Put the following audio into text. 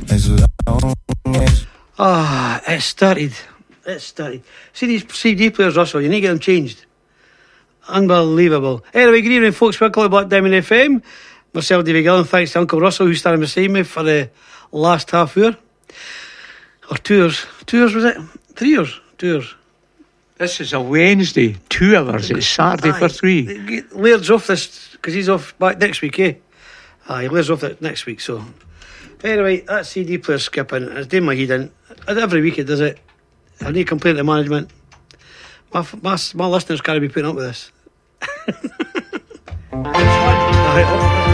It started. See these CD players, Russell, you need to get them changed. Unbelievable. Anyway, good evening, folks. Welcome to Black Diamond FM. Myself, David Gillen. Thanks to Uncle Russell, who's standing beside me for the last half hour. Or 2 hours. 2 hours, was it? 3 hours? 2 hours. This is a Wednesday, 2 hours. It's Saturday for 3. Laird's off this, because he's off back next week, eh? Laird's off next week, so. Anyway, that CD player skipping. It's doing my head in. Every week it does it. I need to complain to management. My listeners can't be putting up with this.